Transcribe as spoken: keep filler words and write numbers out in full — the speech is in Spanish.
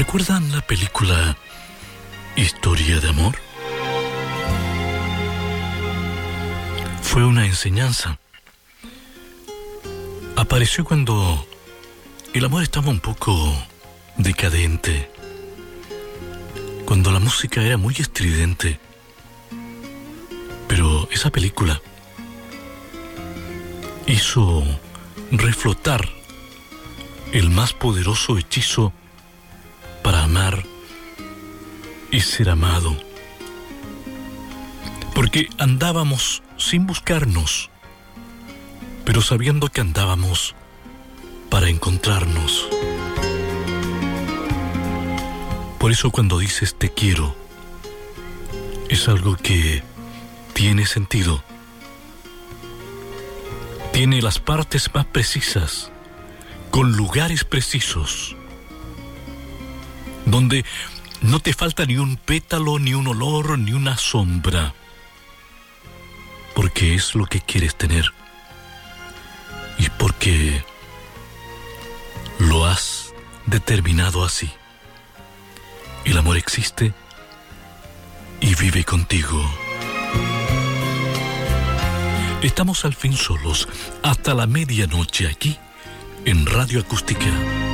¿Recuerdan la película Historia de Amor? Fue una enseñanza. Apareció cuando el amor estaba un poco decadente, cuando la música era muy estridente. Pero esa película hizo reflotar el más poderoso hechizo para amar y ser amado. Porque andábamos sin buscarnos, pero sabiendo que andábamos para encontrarnos. Por eso cuando dices te quiero, es algo que tiene sentido. Tiene las partes más precisas, con lugares precisos, donde no te falta ni un pétalo, ni un olor, ni una sombra, porque es lo que quieres tener y porque lo has determinado así. El amor existe y vive contigo. Estamos al fin solos hasta la medianoche aquí en Radio Acústica.